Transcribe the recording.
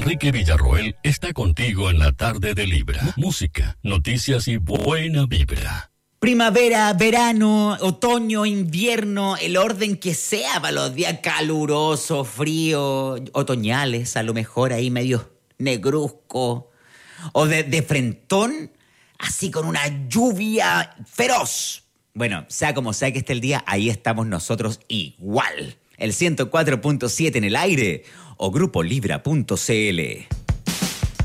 Enrique Villarroel está contigo en la tarde de Libra. Música, noticias y buena vibra. Primavera, verano, otoño, invierno, el orden que sea para los días calurosos, fríos, otoñales, a lo mejor ahí medio negruzco, o de frentón, así con una lluvia feroz. Bueno, sea como sea que esté el día, ahí estamos nosotros igual. El 104.7 en el aire o grupolibra.cl.